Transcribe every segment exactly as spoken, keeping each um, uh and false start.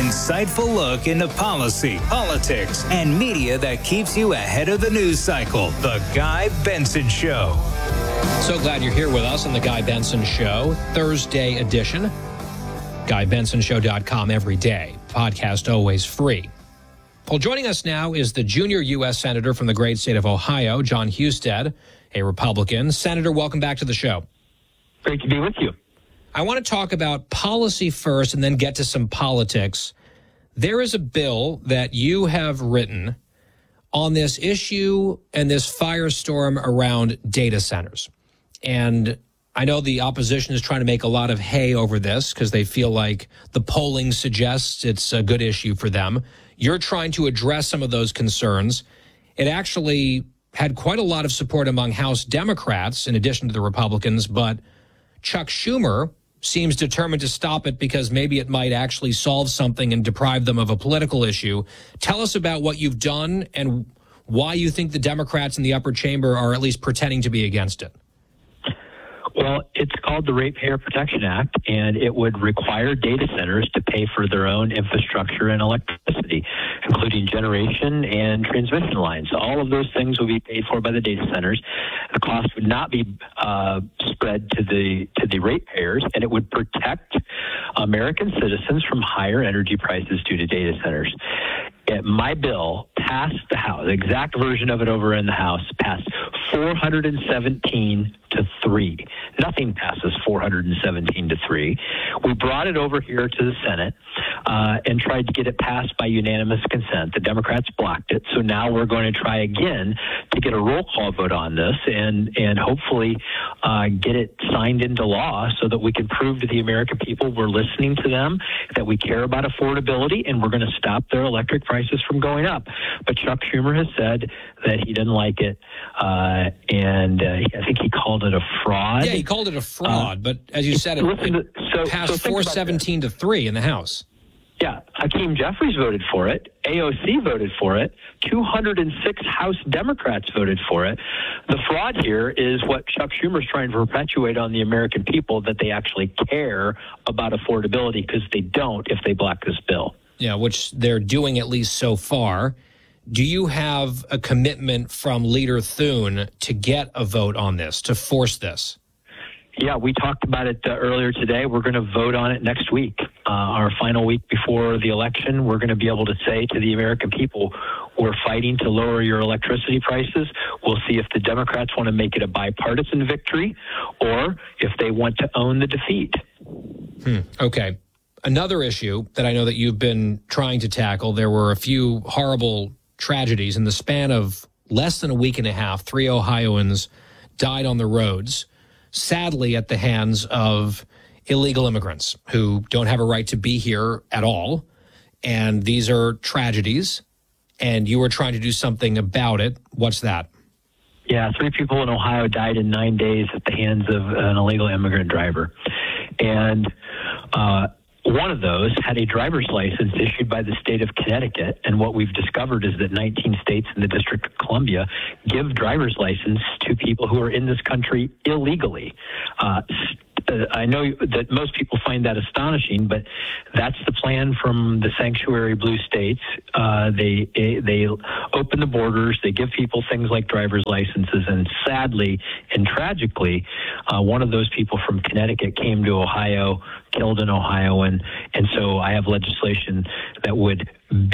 insightful look into policy, politics, and media that keeps you ahead of the news cycle. The Guy Benson Show. So glad you're here with us on The Guy Benson Show, Thursday edition. guy benson show dot com every day. Podcast always free. Well, joining us now is the junior U S Senator from the great state of Ohio, Jon Husted, a Republican. Senator, welcome back to the show. Great to be with you. I want to talk about policy first and then get to some politics. There is a bill that you have written on this issue and this firestorm around data centers. And I know the opposition is trying to make a lot of hay over this because they feel like the polling suggests it's a good issue for them. You're trying to address some of those concerns. It actually had quite a lot of support among House Democrats in addition to the Republicans, but Chuck Schumer seems determined to stop it because maybe it might actually solve something and deprive them of a political issue. Tell us about what you've done and why you think the Democrats in the upper chamber are at least pretending to be against it. Well, it's called the Ratepayer Protection Act, and it would require data centers to pay for their own infrastructure and electricity, including generation and transmission lines. All of those things will be paid for by the data centers. The cost would not be uh, spread to the to the ratepayers, and it would protect American citizens from higher energy prices due to data centers. It, my bill passed the House, the exact version of it over in the House, passed four hundred seventeen to three. Nothing passes four hundred seventeen to three. We brought it over here to the Senate uh, and tried to get it passed by unanimous consent. The Democrats blocked it, so now we're going to try again to get a roll call vote on this and, and hopefully uh, get it signed into law so that we can prove to the American people we're listening to them, that we care about affordability, and we're going to stop their electric prices from going up. But Chuck Schumer has said that he didn't like it, uh, and uh, I think he called it a fraud. Yeah, he called it a fraud, uh, but as you said, it, it to, so, passed so four seventeen to three in the House. Yeah, Hakeem Jeffries voted for it. A O C voted for it. two hundred six House Democrats voted for it. The fraud here is what Chuck Schumer's trying to perpetuate on the American people, that they actually care about affordability, because they don't if they block this bill. Yeah, which they're doing at least so far. Do you have a commitment from Leader Thune to get a vote on this, to force this? Yeah, we talked about it uh, earlier today. We're going to vote on it next week. Uh, our final week before the election, we're going to be able to say to the American people, we're fighting to lower your electricity prices. We'll see if the Democrats want to make it a bipartisan victory or if they want to own the defeat. Hmm. Okay. Another issue that I know that you've been trying to tackle, there were a few horrible tragedies in the span of less than a week and a half. Three Ohioans died on the roads, sadly at the hands of illegal immigrants who don't have a right to be here at all. And these are tragedies, and you were trying to do something about it. What's that? Yeah, three people in Ohio died in nine days at the hands of an illegal immigrant driver. And uh, one of those had a driver's license issued by the state of Connecticut. And what we've discovered is that nineteen states in the District of Columbia give driver's license to people who are in this country illegally. Uh, I know that most people find that astonishing, but that's the plan from the sanctuary blue states. Uh, they they open the borders, they give people things like driver's licenses, and sadly and tragically, uh, one of those people from Connecticut came to Ohio, killed an Ohioan, and so I have legislation that would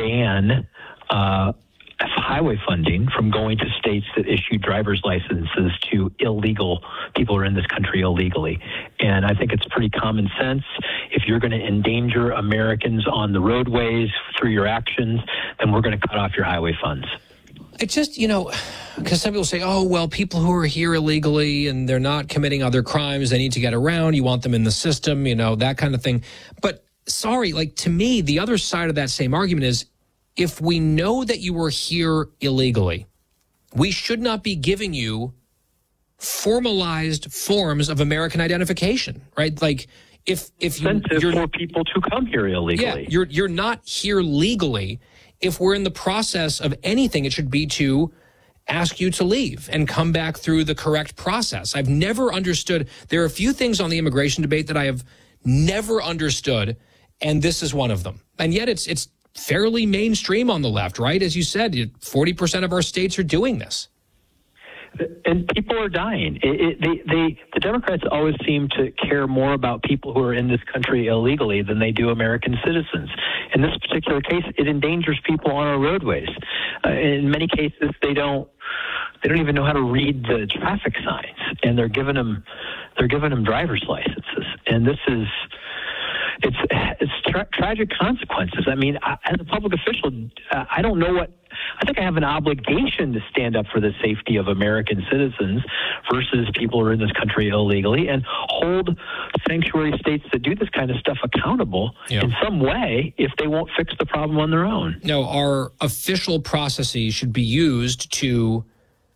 ban uh, highway funding from going to states that issue driver's licenses to illegal people who are in this country illegally. And I think it's pretty common sense. If you're going to endanger Americans on the roadways through your actions, then we're going to cut off your highway funds. It just, you know, because some people say, oh, well, people who are here illegally and they're not committing other crimes, they need to get around. You want them in the system, you know, that kind of thing. But sorry, like, to me, the other side of that same argument is, if we know that you were here illegally, we should not be giving you formalized forms of American identification, right? Like, if if you, you're for people to come here illegally, yeah, you're you're not here legally. If we're in the process of anything, it should be to ask you to leave and come back through the correct process. I've never understood. There are a few things on the immigration debate that I have never understood. and this is one of them. And yet it's it's fairly mainstream on the left, right? As you said, forty percent of our states are doing this. And people are dying. It, it, they, they, the Democrats always seem to care more about people who are in this country illegally than they do American citizens. In this particular case, it endangers people on our roadways. Uh, in many cases, they don't they don't even know how to read the traffic signs, and they're giving them they're giving them driver's licenses. And this is it's it's tra- tragic consequences. I mean, I, as a public official, uh, I don't know what. I think I have an obligation to stand up for the safety of American citizens versus people who are in this country illegally, and hold sanctuary states that do this kind of stuff accountable yeah. in some way if they won't fix the problem on their own. No, our official processes should be used to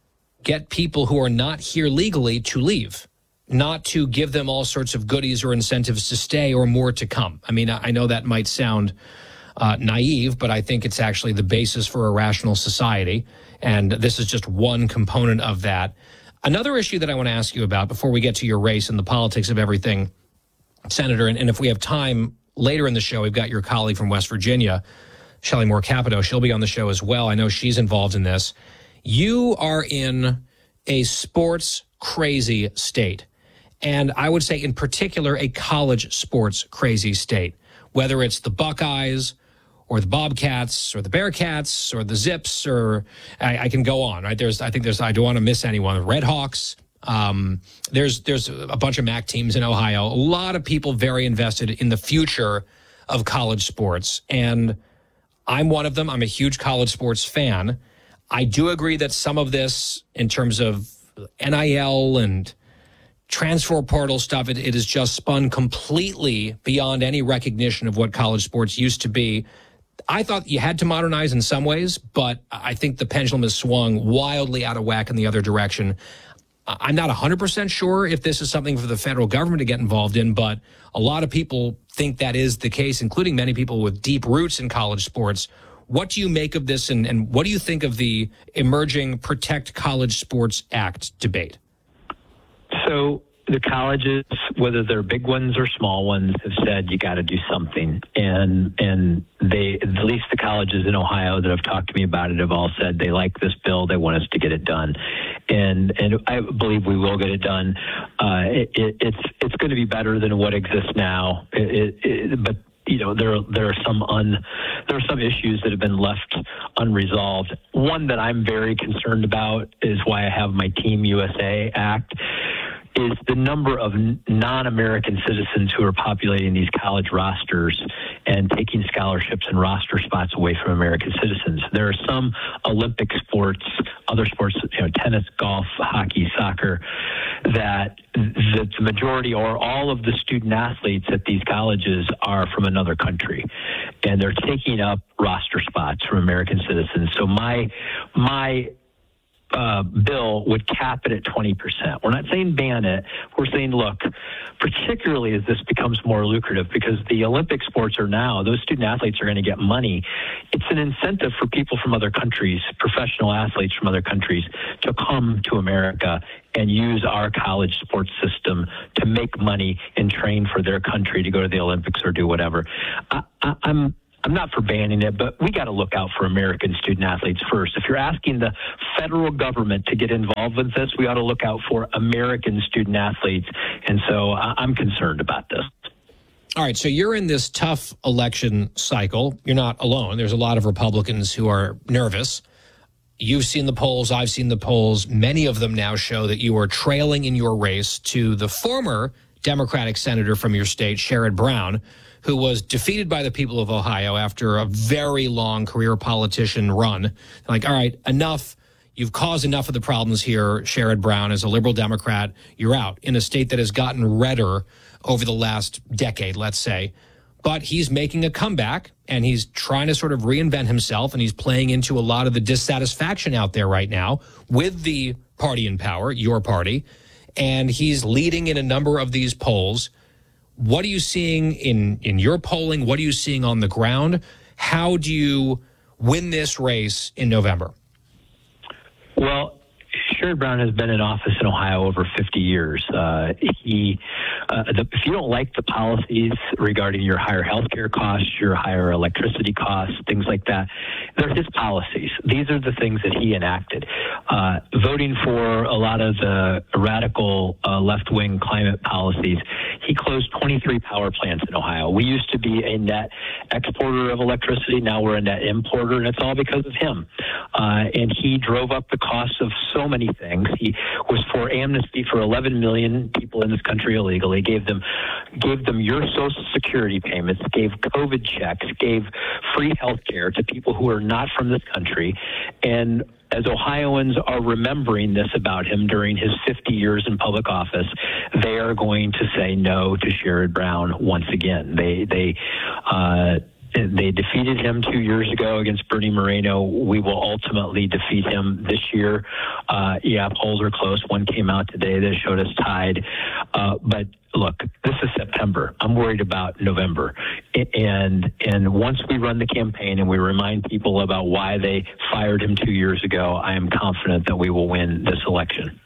get people who are not here legally to leave, not to give them all sorts of goodies or incentives to stay or more to come. I mean, I know that might sound Uh, naive, but I think it's actually the basis for a rational society. And this is just one component of that. Another issue that I want to ask you about before we get to your race and the politics of everything, Senator, and, and if we have time later in the show, we've got your colleague from West Virginia, Shelley Moore Capito. She'll be on the show as well. I know she's involved in this. You are in a sports crazy state. And I would say in particular, a college sports crazy state, whether it's the Buckeyes or the Bobcats, or the Bearcats, or the Zips, or I, I can go on. Right? There's, I think there's. I don't want to miss anyone. The Red Hawks. Um, there's, there's a bunch of M A C teams in Ohio. A lot of people very invested in the future of college sports, and I'm one of them. I'm a huge college sports fan. I do agree that some of this, in terms of N I L and transfer portal stuff, it, it is just spun completely beyond any recognition of what college sports used to be. I thought you had to modernize in some ways, but I think the pendulum has swung wildly out of whack in the other direction. I'm not one hundred percent sure if this is something for the federal government to get involved in, but a lot of people think that is the case, including many people with deep roots in college sports. What do you make of this, and, and what do you think of the emerging Protect College Sports Act debate? So the colleges, whether they're big ones or small ones, have said you got to do something, and and they, at least the colleges in Ohio that have talked to me about it, have all said they like this bill, they want us to get it done, and and I believe we will get it done. Uh, it, it, it's it's going to be better than what exists now, it, it, it, but. You know, there there are some un, there are some issues that have been left unresolved. One that I'm very concerned about is why I have my Team U S A Act, is the number of non-American citizens who are populating these college rosters and taking scholarships and roster spots away from American citizens. There are some Olympic sports, other sports, you know, tennis, golf, hockey, soccer, that the majority or all of the student athletes at these colleges are from another country, and they're taking up roster spots from American citizens. So my my Uh, bill would cap it at twenty percent. We're not saying ban it. We're saying, look, particularly as this becomes more lucrative, because the Olympic sports are now, those student athletes are going to get money. It's an incentive for people from other countries, professional athletes from other countries, to come to America and use our college sports system to make money and train for their country to go to the Olympics or do whatever. I, I, I'm I'm not for banning it, but we got to look out for American student athletes first. If you're asking the federal government to get involved with this, we ought to look out for American student athletes. And so I'm concerned about this. All right, so you're in this tough election cycle. You're not alone. There's a lot of Republicans who are nervous. You've seen the polls. I've seen the polls. Many of them now show that you are trailing in your race to the former Democratic senator from your state, Sherrod Brown, who was defeated by the people of Ohio after a very long career politician run. Like, all right, enough. You've caused enough of the problems here, Sherrod Brown. As a liberal Democrat, you're out in a state that has gotten redder over the last decade, let's say. But he's making a comeback, and he's trying to sort of reinvent himself, and he's playing into a lot of the dissatisfaction out there right now with the party in power, your party, and he's leading in a number of these polls. What are you seeing in, in your polling? What are you seeing on the ground? How do you win this race in November? Well, Sherrod Brown has been in office in Ohio over fifty years. Uh, he, uh, the, if you don't like the policies regarding your higher health care costs, your higher electricity costs, things like that, they're his policies. These are the things that he enacted. Uh, voting for a lot of the radical uh, left-wing climate policies, he closed twenty-three power plants in Ohio. We used to be a net exporter of electricity. Now we're a net importer, and it's all because of him. Uh, and he drove up the costs of so many things. He was for amnesty for eleven million people in this country illegally, gave them, gave them your Social Security payments, gave COVID checks, gave free health care to people who are not from this country. And as Ohioans are remembering this about him during his fifty years in public office, they are going to say no to Sherrod Brown once again. They, they, uh, They defeated him two years ago against Bernie Moreno. We will ultimately defeat him this year. Uh, yeah, polls are close. One came out today that showed us tied. Uh, but look, this is September. I'm worried about November. And and once we run the campaign and we remind people about why they fired him two years ago, I am confident that we will win this election.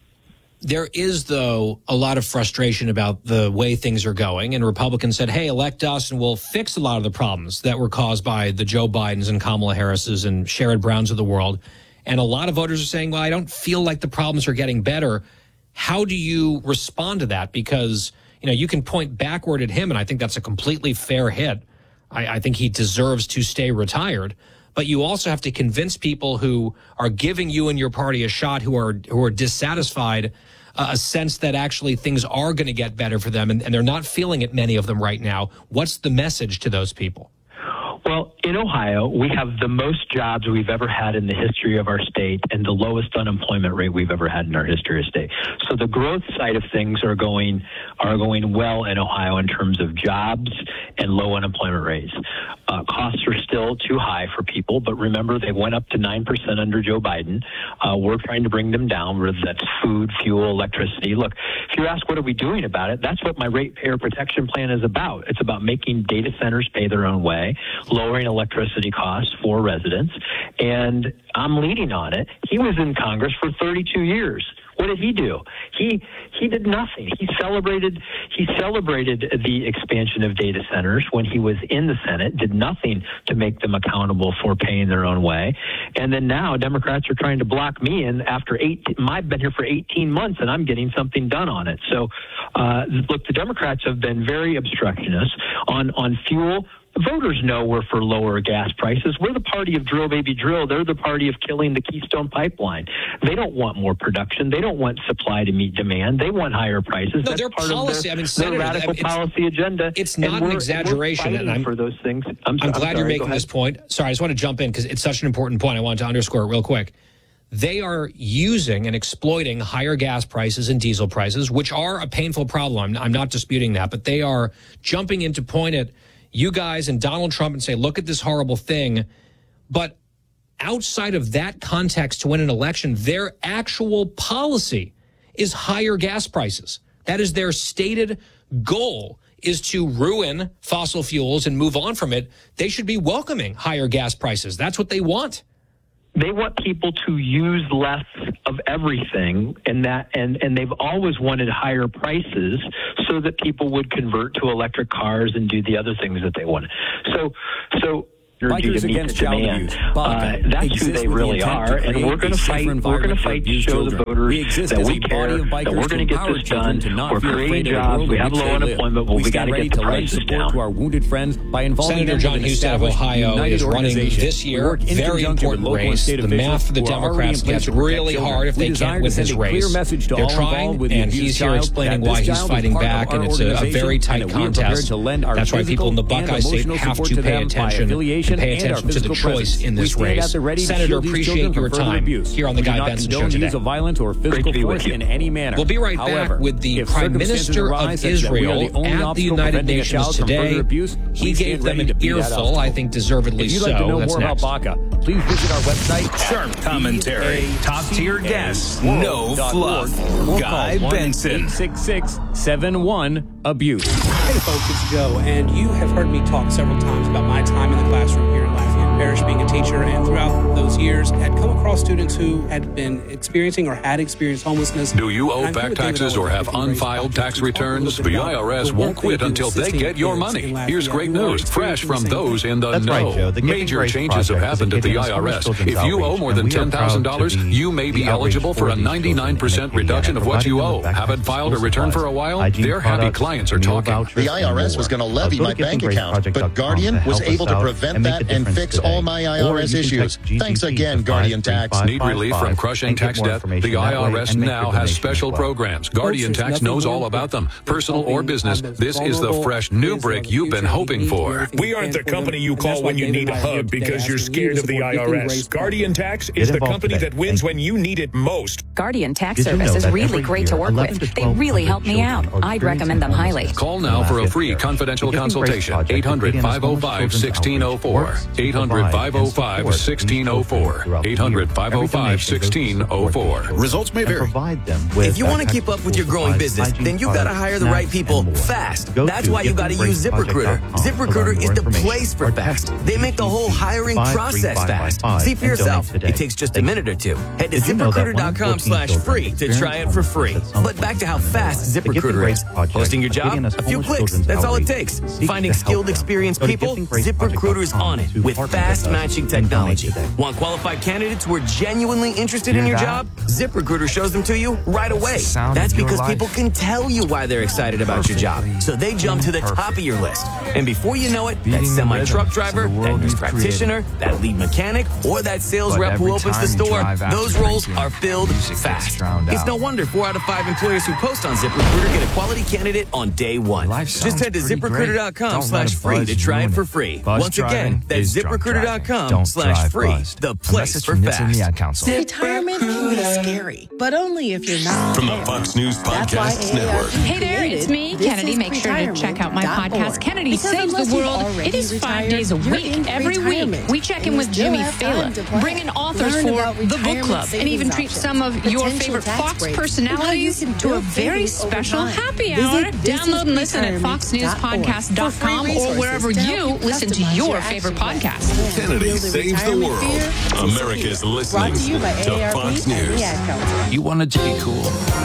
There is, though, a lot of frustration about the way things are going. And Republicans said, hey, elect us and we'll fix a lot of the problems that were caused by the Joe Bidens and Kamala Harrises and Sherrod Browns of the world. And a lot of voters are saying, well, I don't feel like the problems are getting better. How do you respond to that? Because, you know, you can point backward at him, and I think that's a completely fair hit. I, I think he deserves to stay retired. But you also have to convince people who are giving you and your party a shot, who are who are dissatisfied, uh, a sense that actually things are going to get better for them, and, and they're not feeling it, many of them right now. What's the message to those people? Well, in Ohio, we have the most jobs we've ever had in the history of our state and the lowest unemployment rate we've ever had in our history of state. So the growth side of things are going are going well in Ohio in terms of jobs and low unemployment rates. Uh, costs are still too high for people, but remember, they went up to nine percent under Joe Biden. Uh, we're trying to bring them down, whether that's food, fuel, electricity. Look, if you ask what are we doing about it, that's what my ratepayer protection plan is about. It's about making data centers pay their own way, lowering electricity costs for residents, and I'm leading on it. He was in Congress for thirty-two years. What did he do? He he did nothing. He celebrated he celebrated the expansion of data centers when he was in the Senate, did nothing to make them accountable for paying their own way. And then now Democrats are trying to block me in after eight. I've been here for eighteen months and I'm getting something done on it. So uh, look, the Democrats have been very obstructionist on, on fuel. Voters know we're for lower gas prices. We're the party of drill, baby, drill. They're the party of killing the Keystone Pipeline. They don't want more production. They don't want supply to meet demand. They want higher prices. No, That's their part policy, of their, I mean, their Senator, radical it's, policy agenda. It's not and an exaggeration. And, and I'm for those things. I'm, I'm, I'm glad sorry, you're making this point. Sorry, I just want to jump in because it's such an important point. I wanted to underscore it real quick. They are using and exploiting higher gas prices and diesel prices, which are a painful problem. I'm, I'm not disputing that, but they are jumping in to point at you guys and Donald Trump and say, look at this horrible thing. But outside of that context to win an election, their actual policy is higher gas prices. That is their stated goal, is to ruin fossil fuels and move on from it. They should be welcoming higher gas prices. That's what they want. They want people to use less of everything, and that and, and they've always wanted higher prices so that people would convert to electric cars and do the other things that they want. So so Bikers Against Child Abuse. Uh, that's who they really are, and we're going to fight. We're going to fight to show the voters that we care, that we're going to get this done. We're creating jobs. We have low unemployment, but we got to get the prices down. To our wounded friends by involving Senator John Husted of Ohio is running this year. Very important race. The math for the Democrats gets really hard if they can't win this race. They're trying, and he's here explaining why he's fighting back, and it's a very tight contest. That's why people in the Buckeye State have to pay attention. Pay attention to the choice in this race. Senator, appreciate your time here on the Guy Benson Show today. Use of violence or physical force in any manner. We'll be right back with the Prime Minister of Israel at the United Nations today. He gave them an earful, I think deservedly so. If you'd like to know That's more next. about Baca, please visit our website. Sharp commentary, top-tier guests, no fluff. Guy Benson. eight six six, seven one, abuse. Hey folks, it's Joe, and you have heard me talk several times about my time in the classroom here in Lafayette Parish being a teacher, and throughout those years years, had come across students who had been experiencing or had experienced homelessness. Do you owe back taxes or have unfiled tax returns? The I R S won't quit until they get your money. Here's great news, fresh from those in the That's know. right, Joe. The Giving Major Grace changes have Project is happened at the indicating I R S. us children's If you owe outreach, more and than we are ten thousand dollars, proud to be you may be the outreach eligible for for a these ninety-nine percent children in reduction of what providing you them owe. with backpacks, Haven't filed a school return for a supplies, while? hygiene Their happy products, clients are meal talking. vouchers, The I R S and was going to more. levy Go to my bank giving grace account, project but dot com Guardian to was help us able to out prevent and make that a and difference fix today. all my I Or R S you can issues. text G G Thanks P again, to Guardian five Tax. three Need five relief five from crushing and get tax more debt? information The that way I R S and make now your has donation special as well. programs. Guardian Folks, there's Tax nothing knows wrong all with about them. that. Personal or Helping business, those this is the vulnerable fresh new kids brick in the you've been future. hoping We need for. everything We aren't the can for them. company you And that's call why when you David need a and I are here hug today because you're asking you scared to of the support Giving I R S. Grace Guardian Project. Tax Get is the involved company today. that wins Thank you. when you need it most. Guardian Tax Did you Service know is that really every great to year, work eleven with. to They twelve really hundred help me out. children are I'd recommend them experiencing highly. homelessness Call in now for a Alaska free Fair. confidential The Giving Grace consultation. Project eight hundred, is five oh beginning five, as one six oh four. works to eight hundred, provide five oh five, and one support six these oh four. children throughout the eight hundred, year. five oh five, one six oh four. Results may And vary. provide them with If you want to backpacks, keep up with school your growing supplies, business, hygiene then you've got to products, hire the right snacks, people and more. fast. Go That's to why you got to use giving grace project ZipRecruiter. dot com to learn ZipRecruiter more is the information place for or fast. text They make the whole hiring five three process five fast. five See for and donate yourself. today. It takes just a Thank minute or two. Head to Did you know that one in ZipRecruiter.com slash fourteen free children to try it for free. experience homelessness But back to how fast The Giving ZipRecruiter Grace is. Project Posting your is job? giving us A few homeless clicks. children's That's all it outreach takes. seeks Finding to help skilled, them. experienced Go to people? giving grace project dot com ZipRecruiter's on it to with partner with fast us matching and donate technology. today. Want qualified candidates who are genuinely interested Hear in your that? job? ZipRecruiter shows them to you right away. sound That's of your because life. people can tell you why they're excited about your job. So they jump to the top of your list. And before you know it, that Beating the semi-truck rhythms driver, of the that world nurse you've practitioner, that lead mechanic, or that sales But rep who every opens the time you store, drive after those roles drinking, are filled music gets fast. drowned It's out. no wonder four out of five employers who post on ZipRecruiter get a quality candidate on day one. Life Just sounds head to pretty great. ZipRecruiter.com Don't slash let a free buzz to try it ruin for it. free. Buzz Once again, driving that's is drunk driving. ZipRecruiter.com Don't slash drive free. buzzed. The A place message for from Nits and the fast. Ad Council. Retirement can be scary, but only if you're not. From the Fox News Podcasts Network. Hey there, it's me, Kennedy. Make sure to check out my podcast, Kennedy Saves the World. It is five days a week, every week. We check in with Jimmy Fallon, bring in authors for the book club, and even treat some of your favorite Fox personalities to a very special happy hour. Download and listen at fox news podcast dot com or wherever you listen to your favorite podcast. Kennedy Saves the World. America's listening to Fox News. You wanted to be cool.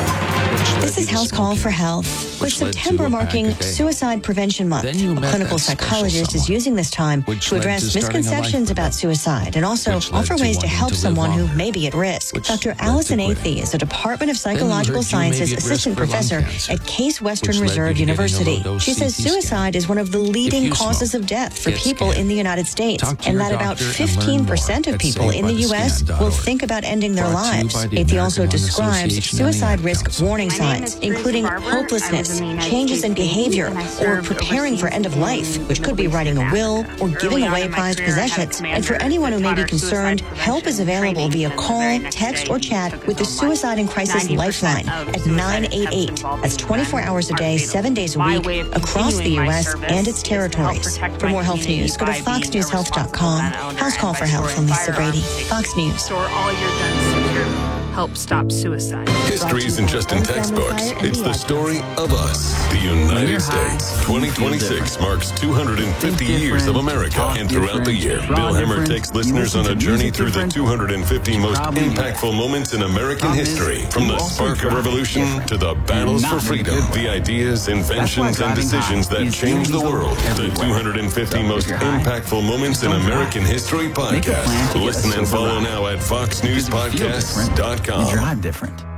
This is House Call for Health. With September marking Suicide Prevention Month, a clinical psychologist is using this time to address misconceptions about suicide and also offer ways to help someone who may be at risk. Doctor Allison Athey is a Department of Psychological Sciences assistant professor at Case Western Reserve University. She says suicide is one of the leading causes of death for people in the United States, and that about fifteen percent of people in the U S will think about ending their lives. Athey also describes suicide risk warning signs, including hopelessness, changes in behavior, or preparing for end of life, which could be writing a will or giving away prized possessions. And for anyone who may be concerned, help is available via call, text, or chat with the Suicide and Crisis Lifeline at nine eight eight. That's twenty-four hours a day, seven days a week, across the U S and its territories. For more health news, go to fox news health dot com. House Call for Health. I'm Lisa Brady. Fox News. Store all your guns secure. Help stop suicide. History isn't just in textbooks. It's the story of us. The United States. twenty twenty-six marks two hundred fifty years of America. And throughout the year, Bill Hemmer takes listeners on a journey through the two hundred fifty most impactful moments in American history. From the spark of revolution to the battles for freedom. The ideas, inventions, and decisions that changed the world. The two hundred fifty most impactful moments in American history podcast. Listen and follow now at fox news podcasts dot com. Drive different.